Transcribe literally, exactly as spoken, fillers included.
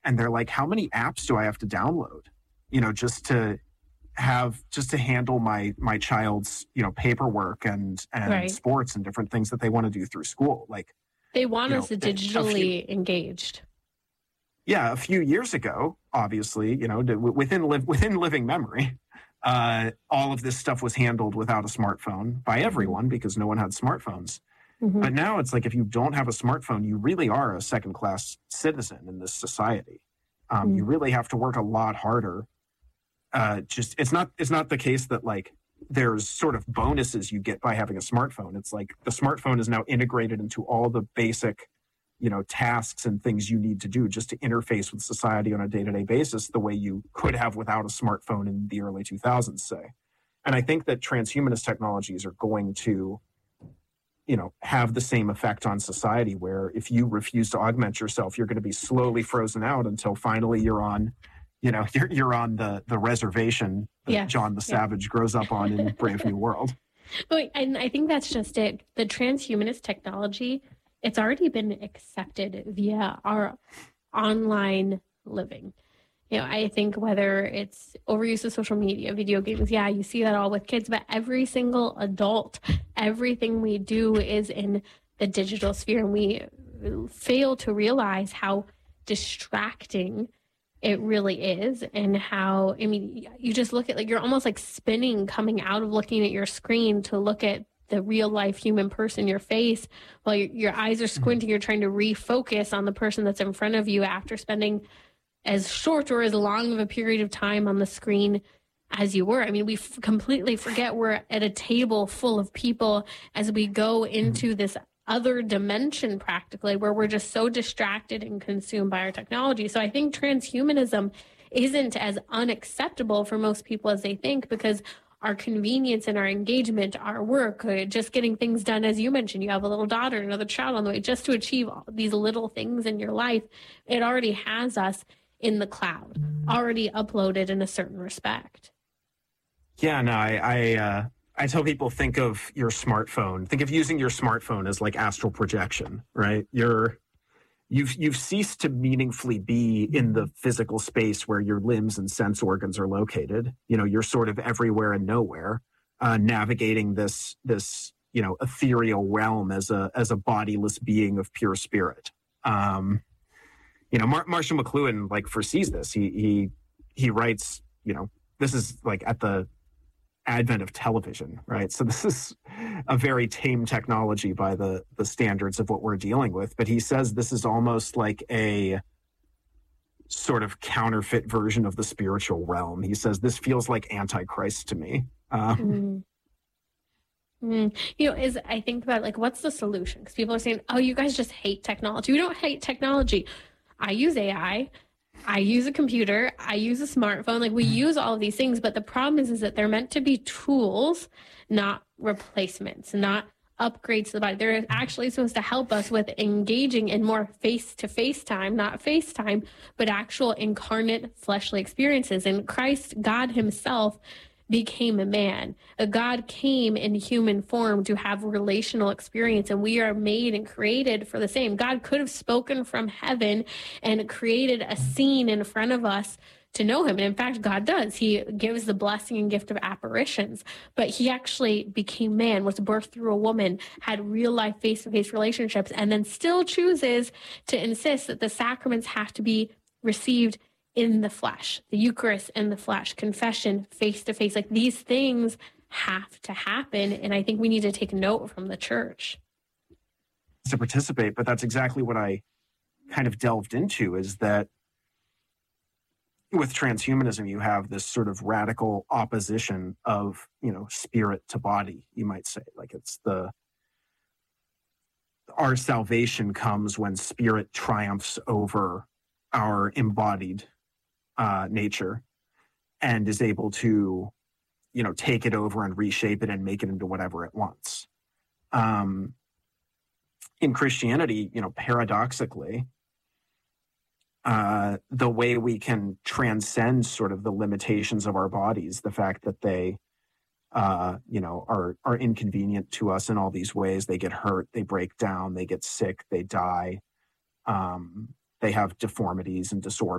and they're like, how many apps do I have to download, you know, just to have, just to handle my, my child's, you know, paperwork and, and right. sports and different things that they want to do through school. Like, they want us know, digitally few, engaged. Yeah. A few years ago, obviously, you know, within, live, within living memory, uh, all of this stuff was handled without a smartphone by everyone because no one had smartphones. Mm-hmm. But now it's like, if you don't have a smartphone, you really are a second-class citizen in this society. Um, mm-hmm. You really have to work a lot harder. Uh, just it's not it's not the case that like there's sort of bonuses you get by having a smartphone. It's like the smartphone is now integrated into all the basic, you know, tasks and things you need to do just to interface with society on a day-to-day basis the way you could have without a smartphone in the early two thousands, say. And I think that transhumanist technologies are going to, you know, have the same effect on society where if you refuse to augment yourself, you're going to be slowly frozen out until finally you're on, you know, you're, you're on the, the reservation that yes. John the Savage yeah. grows up on in Brave New World. And I think that's just it. The transhumanist technology, it's already been accepted via our online living. You know, I think whether it's overuse of social media, video games, yeah, you see that all with kids, but every single adult, everything we do is in the digital sphere. And we fail to realize how distracting it really is and how, I mean, you just look at like, you're almost like spinning coming out of looking at your screen to look at the real life human person, your face, while your, your eyes are squinting, you're trying to refocus on the person that's in front of you after spending as short or as long of a period of time on the screen as you were. I mean, we f- completely forget we're at a table full of people as we go into this other dimension practically where we're just so distracted and consumed by our technology. So I think transhumanism isn't as unacceptable for most people as they think because our convenience and our engagement, our work, just getting things done, as you mentioned, you have a little daughter, another child on the way, just to achieve all these little things in your life, it already has us in the cloud, already uploaded in a certain respect. Yeah, no, I I, uh, I tell people think of your smartphone, think of using your smartphone as like astral projection, right? You're you've you've ceased to meaningfully be in the physical space where your limbs and sense organs are located. You know, you're sort of everywhere and nowhere, uh, navigating this this you know ethereal realm as a as a bodiless being of pure spirit. Um, You know, Mar- Marshall McLuhan like foresees this. He he he writes. You know, this is like at the advent of television, right? So this is a very tame technology by the the standards of what we're dealing with. But he says this is almost like a sort of counterfeit version of the spiritual realm. He says this feels like Antichrist to me. Um, mm. Mm. You know, is I think about like, what's the solution? Because people are saying, oh, you guys just hate technology. We don't hate technology. I use A I. I use a computer. I use a smartphone. Like we use all of these things, but the problem is, is that they're meant to be tools, not replacements, not upgrades to the body. They're actually supposed to help us with engaging in more face-to-face time, not FaceTime, but actual incarnate fleshly experiences. And Christ, God himself, became a man. A God came in human form to have relational experience, and we are made and created for the same. God could have spoken from heaven and created a scene in front of us to know him. And in fact, God does. He gives the blessing and gift of apparitions, but he actually became man, was birthed through a woman, had real life face-to-face relationships, and then still chooses to insist that the sacraments have to be received in the flesh, the Eucharist in the flesh, confession face-to-face. Like these things have to happen. And I think we need to take note from the church. To participate, but that's exactly what I kind of delved into, is that with transhumanism, you have this sort of radical opposition of, you know, spirit to body, you might say. Like it's the, our salvation comes when spirit triumphs over our embodied uh, nature and is able to, you know, take it over and reshape it and make it into whatever it wants. Um, in Christianity, you know, paradoxically, uh, the way we can transcend sort of the limitations of our bodies, the fact that they, uh, you know, are are inconvenient to us in all these ways. They get hurt, they break down, they get sick, they die. Um, they have deformities and disorders.